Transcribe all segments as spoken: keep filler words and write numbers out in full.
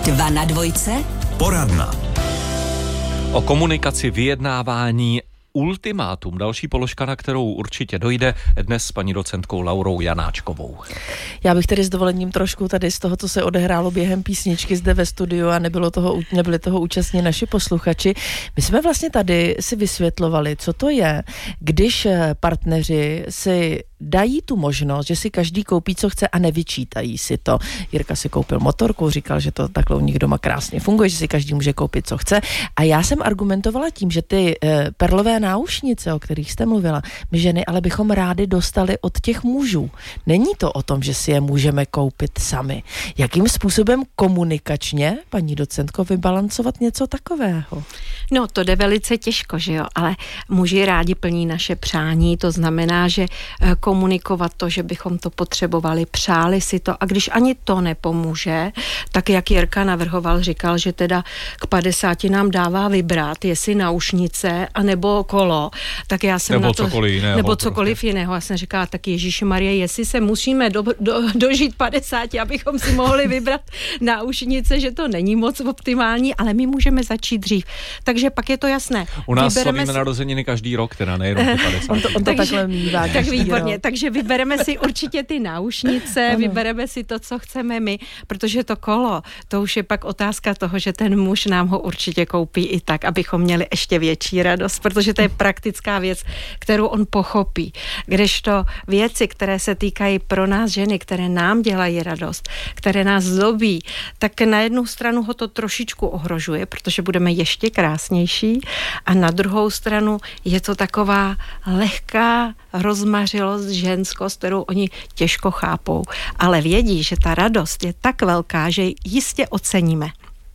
Dva na dvojce. Poradna. O komunikaci, vyjednávání, ultimátum. Další položka, na kterou určitě dojde dnes s paní docentkou Laurou Janáčkovou. Já bych tedy s dovolením trošku tady z toho, co se odehrálo během písničky zde ve studiu a nebylo toho, nebyli toho účastní naši posluchači. My jsme vlastně tady si vysvětlovali, co to je, když partneři si dají tu možnost, že si každý koupí, co chce a nevyčítají si to. Jirka si koupil motorku, říkal, že to takhle u nich doma krásně funguje, že si každý může koupit, co chce. A já jsem argumentovala tím, že ty e, perlové náušnice, o kterých jste mluvila, my ženy ale bychom rádi dostali od těch mužů. Není to o tom, že si je můžeme koupit sami. Jakým způsobem komunikačně, paní docentko, vybalancovat něco takového? No, to jde velice těžko, že jo, ale muži rádi plní naše přání, to znamená, že komunikovat to, že bychom to potřebovali, přáli si to a když ani to nepomůže, tak jak Jirka navrhoval, říkal, že teda k padesáti nám dává vybrat, jestli náušnice anebo kolo, tak já jsem nebo na to... Cokoliv jiného, nebo cokoliv prostě. jiného. Já jsem říkala, tak Ježíšmarje, jestli se musíme do, do, dožít padesáti, abychom si mohli vybrat náušnice, že to není moc optimální, ale my můžeme začít dřív. Takže pak je to jasné. U nás Vybereme slavíme si... narozeniny každý rok, teda nejenom ty padesát. On to, on to takže, takhle mívá. Tak výborně, takže vybereme si určitě ty náušnice, ano. vybereme si to, co chceme my, protože to kolo, to už je pak otázka toho, že ten muž nám ho určitě koupí i tak, abychom měli ještě větší radost, protože to je praktická věc, kterou on pochopí. Kdežto věci, které se týkají pro nás ženy, které nám dělají radost, které nás zdobí, tak na jednu stranu ho to trošičku ohrožuje, protože budeme ještě krásnější a na druhou stranu je to taková lehká rozmařilost, ženskost, kterou oni těžko chápou. Ale vědí, že ta radost je tak velká, že ji jistě oceníme.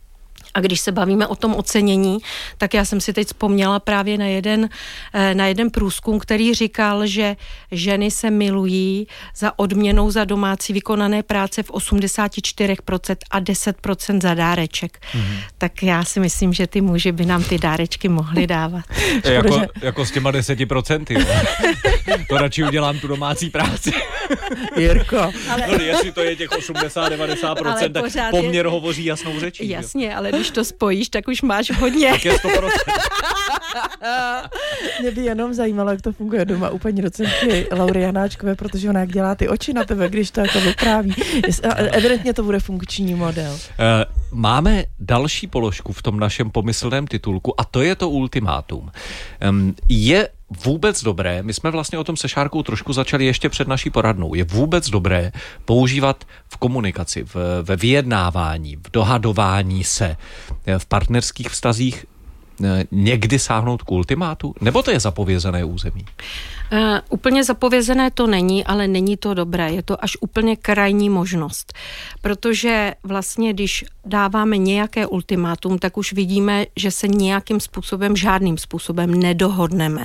A když se bavíme o tom ocenění, tak já jsem si teď vzpomněla právě na jeden, na jeden průzkum, který říkal, že ženy se milují za odměnou za domácí vykonané práce v osmdesát čtyři procent a deset procent za dáreček. Mm-hmm. Tak já si myslím, že ty muži by nám ty dárečky mohli dávat. jako, že... jako s těma deseti procenty. To radši udělám tu domácí práci. Jirko. Ale... No, jestli to je těch osmdesát devadesát procent, tak poměr je... hovoří jasnou řečí. Jasně, jo? Ale když to spojíš, tak už máš hodně. Tak je sto procent. Mě by jenom zajímalo, jak to funguje doma u paní docentky Laury Janáčkové, protože ona jak dělá ty oči na tebe, když to jako vypráví. Evidentně to bude funkční model. Máme další položku v tom našem pomyslném titulku a to je to ultimátum. Je vůbec dobré, my jsme vlastně o tom se Šárkou trošku začali ještě před naší poradnou, je vůbec dobré používat v komunikaci, v, ve vyjednávání, v dohadování se, v partnerských vztazích někdy sáhnout k ultimátu? Nebo to je zapovězené území? Uh, úplně zapovězené to není, ale není to dobré. Je to až úplně krajní možnost. Protože vlastně, když dáváme nějaké ultimátum, tak už vidíme, že se nějakým způsobem, žádným způsobem nedohodneme.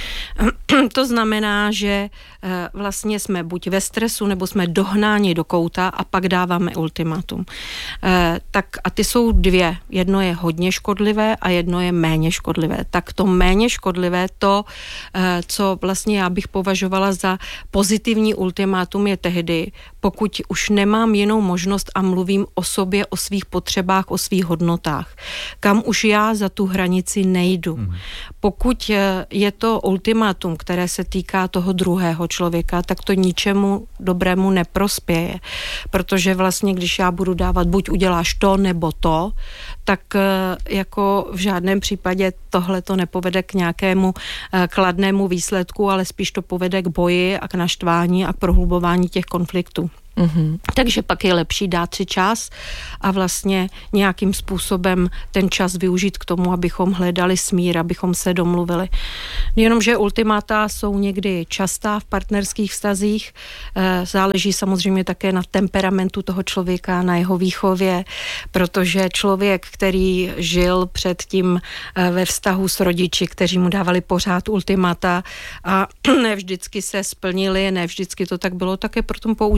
To znamená, že uh, vlastně jsme buď ve stresu, nebo jsme dohnáni do kouta a pak dáváme ultimátum. Uh, tak a ty jsou dvě. Jedno je hodně škodlivé a jedno je méně škodlivé. Tak to méně škodlivé, to, uh, co vlastně já bych považovala za pozitivní ultimátum je tehdy, pokud už nemám jinou možnost a mluvím o sobě, o svých potřebách, o svých hodnotách. Kam už já za tu hranici nejdu. Mm. Pokud je to ultimátum, které se týká toho druhého člověka, tak to ničemu dobrému neprospěje. Protože vlastně, když já budu dávat buď uděláš to, nebo to, tak jako v žádném případě tohle to nepovede k nějakému kladnému výsledku, ale spíš to povede k boji a k naštvání a k prohlubování těch konfliktů. Mm-hmm. Takže pak je lepší dát si čas a vlastně nějakým způsobem ten čas využít k tomu, abychom hledali smír, abychom se domluvili. Jenomže ultimáta jsou někdy častá v partnerských vztazích, záleží samozřejmě také na temperamentu toho člověka, na jeho výchově, protože člověk, který žil předtím ve vztahu s rodiči, kteří mu dávali pořád ultimáta a ne vždycky se splnili, ne vždycky to tak bylo, také proto používá v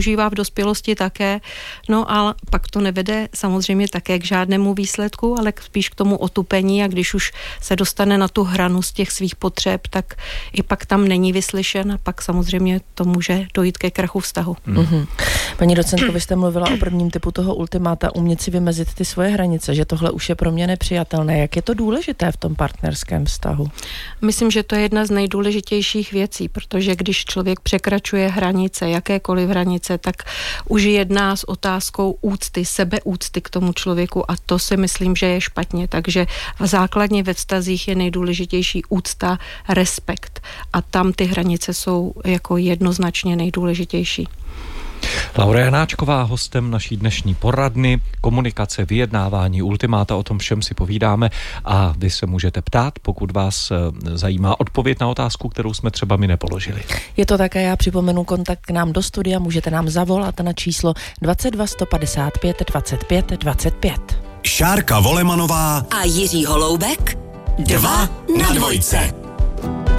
dospělosti také. No a pak to nevede samozřejmě také k žádnému výsledku, ale spíš k tomu otupení a když už se dostane na tu hranu z těch svých potřeb, tak i pak tam není vyslyšen a pak samozřejmě to může dojít ke krachu vztahu. Mm-hmm. Paní docentko, vy jste mluvila o prvním typu toho ultimáta, umět si vymezit ty svoje hranice, že tohle už je pro mě nepřijatelné. Jak je to důležité v tom partnerském vztahu? Myslím, že to je jedna z nejdůležitějších věcí, protože když člověk překračuje hranice, jakékoliv hranice, tak už jedná s otázkou úcty, sebeúcty k tomu člověku a to si myslím, že je špatně. Takže základně ve vztazích je nejdůležitější úcta, respekt a tam ty hranice jsou jako jednoznačně nejdůležitější. Laura Janáčková, hostem naší dnešní poradny, komunikace, vyjednávání, ultimáta, o tom všem si povídáme a vy se můžete ptát, pokud vás zajímá odpověď na otázku, kterou jsme třeba my nepoložili. Je to také, já připomenu kontakt k nám do studia, můžete nám zavolat na číslo dvacet dva sto padesát pět dvacet pět dvacet pět. Šárka Volemanová a Jiří Holoubek. Dva na dvojce.